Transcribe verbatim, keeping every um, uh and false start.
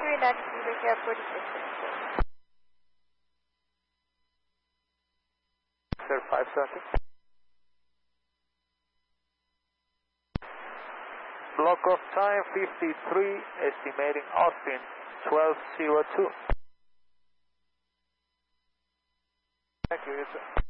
three nine, Newark Airport, Sir five seventy. Block of time fifty-three, estimating Austin twelve oh two. Thank you, sir.